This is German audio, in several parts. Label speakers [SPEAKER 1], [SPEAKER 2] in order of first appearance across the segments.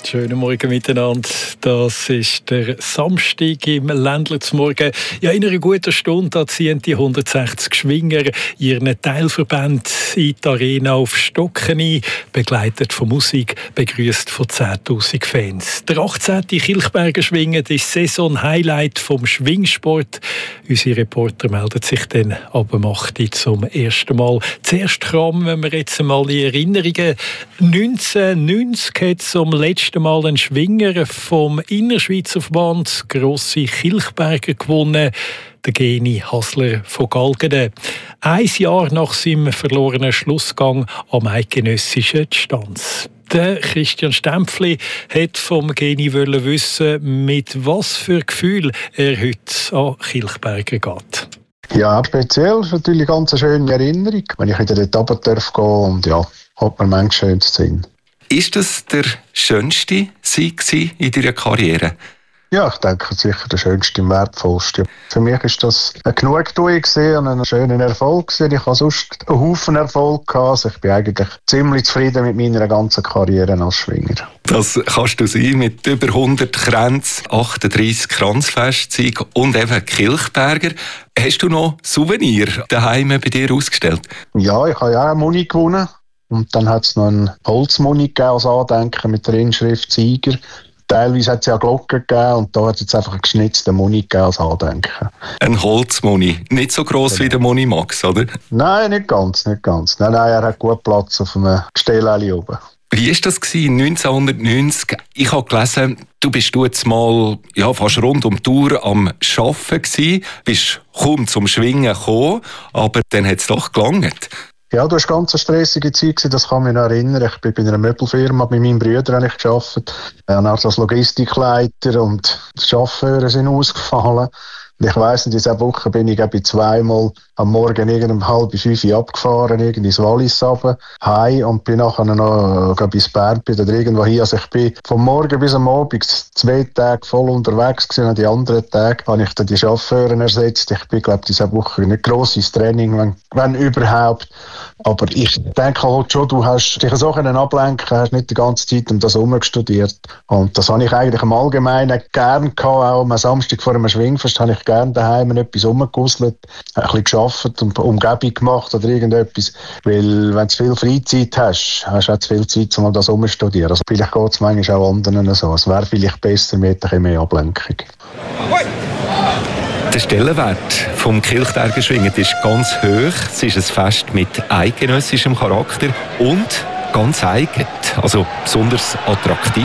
[SPEAKER 1] Schönen Morgen miteinander. Das ist der Samstag im Ländler zum Morgen. Ja, in einer guten Stunde ziehen die 160 Schwinger ihren Teilverband in die Arena auf Stocken ein, begleitet von Musik, begrüßt von 10'000 Fans. Der 18. Kilchberger Schwingen ist das Saison-Highlight vom Schwingsport. Unsere Reporter melden sich dann ab 8 Uhr zum ersten Mal. Zuerst kramen wir jetzt einmal in Erinnerungen. 1990 hat zum letzten Mal ein Schwinger vom Innerschweizer Verband Grosse Kilchberger gewonnen, der Geni Hasler von Galgeden. 1 Jahr nach seinem verlorenen Schlussgang am eidgenössischen Stanz. Der Christian Stempfli hat vom Geni wissen, mit was für Gefühl er heute an Kilchberger geht.
[SPEAKER 2] Ja, speziell ist natürlich eine ganz schöne Erinnerung, wenn ich wieder dort runter darf gehen und ja, hat man manchmal schönes Sinn.
[SPEAKER 3] Ist das der schönste Sieg in deiner Karriere?
[SPEAKER 2] Ja, ich denke, sicher der schönste und wertvollste. Für mich ist das eine Genugtuung und ein schöner Erfolg. Ich habe sonst einen Haufen Erfolg gehabt. Also ich bin eigentlich ziemlich zufrieden mit meiner ganzen Karriere als Schwinger.
[SPEAKER 3] Das kannst du sein mit über 100 Kränzen, 38 Kranzfestsiegen und eben Kilchberger. Hast du noch Souvenir daheim bei dir ausgestellt?
[SPEAKER 2] Ja, ich habe ja auch eine Muni gewonnen. Und dann hat es noch einen Holzmuni gegeben als Andenken mit der Inschrift Sieger. Teilweise hat es ja Glocken gegeben und da hat es jetzt einfach einen geschnitzten Muni gegeben als Andenken. Ein
[SPEAKER 3] Holzmuni, nicht so gross wie der Muni Max, oder?
[SPEAKER 2] Nein, nicht ganz. Nein, er hat gut Platz auf einem Gestell oben.
[SPEAKER 3] Wie war das 1990? Ich habe gelesen, du bist jetzt mal fast rund um die Tour am Arbeiten gewesen, bist kaum zum Schwingen gekommen, aber dann hat es doch gelangt.
[SPEAKER 2] Ja, das war eine ganz stressige Zeit, das kann mich noch erinnern. Ich bin bei einer Möbelfirma, mit meinen Brüdern gearbeitet. Als Logistikleiter und die Chauffeure sind ausgefallen. Und ich weiss nicht, in dieser Woche bin ich zweimal am Morgen um 4:30 abgefahren, ins Wallis runter, heim und bin nachher noch bis Bärbi oder irgendwo hin. Also ich bin vom Morgen bis am Abend 2 Tage voll unterwegs gewesen. Und die anderen Tage habe ich dann die Chauffeure ersetzt. Ich bin, glaube ich, diese Woche nicht gross ins Training, wenn überhaupt. Aber ich denke halt schon, du hast dich so ablenken können, hast nicht die ganze Zeit um das herum studiert. Und das habe ich eigentlich im Allgemeinen gern gehabt, auch am Samstag vor einem Schwingfest habe ich gerne daheim etwas rumgegusselt, ein bisschen gearbeitet und Umgebung gemacht oder irgendetwas. Weil wenn du viel Freizeit hast, hast du auch zu viel Zeit, um das rumzustudieren. Also vielleicht geht es manchmal auch anderen so. Es wäre vielleicht besser mit ein bisschen mehr Ablenkung.
[SPEAKER 3] Der Stellenwert vom Kilchberger Schwingen ist ganz hoch. Es ist ein Fest mit eidgenössischem Charakter und ganz eigen, also besonders attraktiv.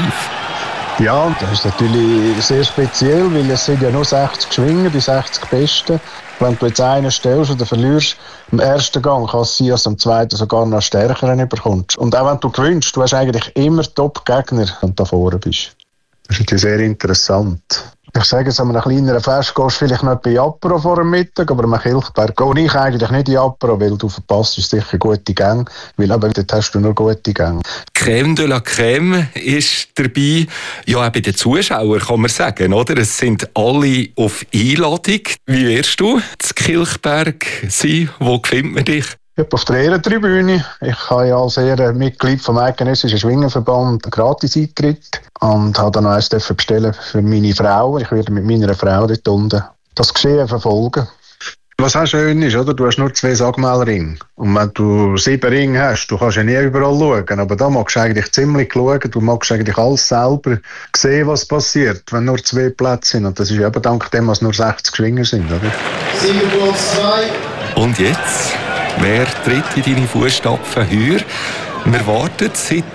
[SPEAKER 2] Ja, das ist natürlich sehr speziell, weil es sind ja nur 60 Schwinger, die 60 Besten. Wenn du jetzt einen stellst oder verlierst, im ersten Gang kann es sein, dass du am zweiten sogar noch stärkeren bekommst. Und auch wenn du gewinnst, du hast eigentlich immer Top-Gegner, wenn du da vorne bist. Das ist natürlich sehr interessant. Ich sage jetzt, an einem kleineren Fest gehst du vielleicht noch bei Apero vor dem Mittag, aber am Kilchberg gehe ich eigentlich nicht in Apero, weil du verpasst sicher gute Gänge, weil aber dort hast du nur gute Gänge.
[SPEAKER 3] Crème de la Crème ist dabei. Ja, auch bei den Zuschauern kann man sagen, oder? Es sind alle auf Einladung. Wie wirst du zu Kilchberg sein? Wo findet man dich?
[SPEAKER 2] Ich bin auf der Ehrentribüne. Ich habe ja als Ehrenmitglied vom eidgenössischen Schwingerverband einen Gratis-Eintritt und habe dann noch eins bestellen für meine Frau. Ich werde mit meiner Frau dort unten das Geschehen verfolgen. Was auch schön ist, oder? Du hast nur 2 Sagmelringe. Und wenn du 7 Ringe hast, du kannst ja nie überall schauen. Aber da magst du eigentlich ziemlich schauen. Du magst eigentlich alles selber sehen, was passiert, wenn nur 2 Plätze sind. Und das ist eben dank dem, dass nur 60 Schwinger sind, oder?
[SPEAKER 4] Siegerplatz 2.
[SPEAKER 3] Und jetzt? Wer tritt in deine Fußstapfen heuer? Wir warten seit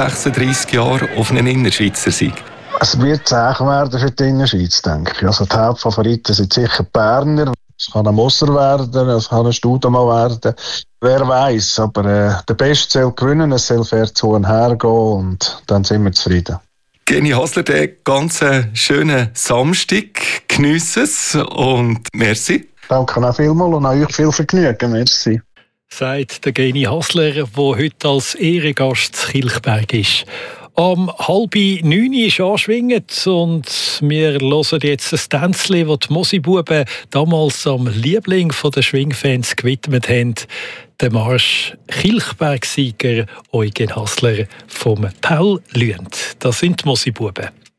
[SPEAKER 3] 36 Jahren auf einen Innerschweizer Sieg.
[SPEAKER 2] Es wird zäh werden für die Innerschweiz, denke ich. Also die Hauptfavoriten sind sicher die Berner. Es kann ein Moser werden, es kann ein Studemann werden. Wer weiß, aber der Beste soll gewinnen, es soll fair zu und her gehen und dann sind wir zufrieden.
[SPEAKER 3] Geni Hasler, den ganz schönen Samstag. Geniesse es und merci.
[SPEAKER 2] Danke auch vielmals und euch viel Vergnügen. Merci.
[SPEAKER 1] Sagt der Geni Hasler, der heute als Ehrengast zu Kilchberg ist. Am 8:30 ist anschwingend und wir hören jetzt ein Tänzchen, das die Mosi-Buben damals am Liebling der Schwingfans gewidmet haben. Der Marsch Kilchberg-Sieger Eugen Hasler vom Paul Lüend. Das sind die Mosibuben.